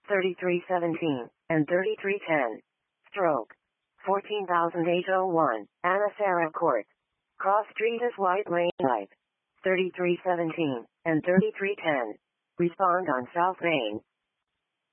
3317, and 3310. Stroke. 14,801, Anna Sarah Court. Cross Street is White Lane Light. 3317, and 3310. Respond on South Main.